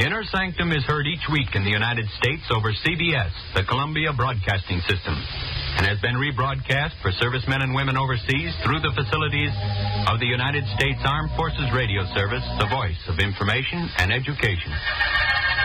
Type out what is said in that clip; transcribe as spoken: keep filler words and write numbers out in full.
Inner Sanctum is heard each week in the United States over C B S, the Columbia Broadcasting System, and has been rebroadcast for servicemen and women overseas through the facilities of the United States Armed Forces Radio Service, the voice of information and education.